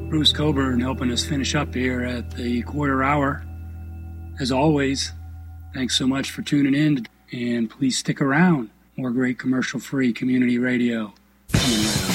Bruce Coburn helping us finish up here at the quarter hour. As always, thanks so much for tuning in, and please stick around. More great commercial-free community radio coming right up.